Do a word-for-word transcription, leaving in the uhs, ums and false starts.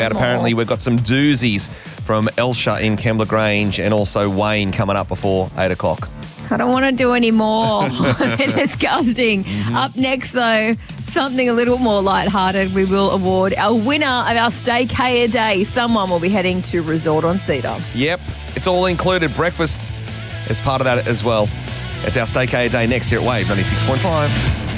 Apparently, we've got some doozies from Elsha in Kembla Grange and also Wayne coming up before eight o'clock. I don't want to do any more. They're disgusting. Mm-hmm. Up next, though, something a little more lighthearted. We will award our winner of our Staycay a Day. Someone will be heading to Resort on Cedar. Yep, it's all included. Breakfast is part of that as well. It's our Staycay a Day next here at Wave ninety-six point five.